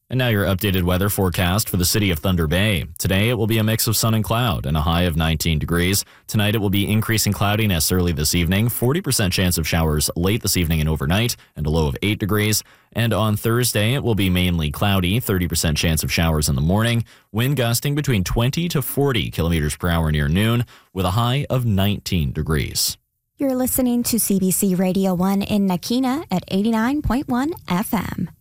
And now your updated weather forecast for the city of Thunder Bay. Today, it will be a mix of sun and cloud and a high of 19 degrees. Tonight, it will be increasing cloudiness early this evening, 40% chance of showers late this evening and overnight, and a low of 8 degrees. And on Thursday, it will be mainly cloudy, 30% chance of showers in the morning, wind gusting between 20 to 40 kilometers per hour near noon, with a high of 19 degrees. You're listening to CBC Radio 1 in Nakina at 89.1 FM.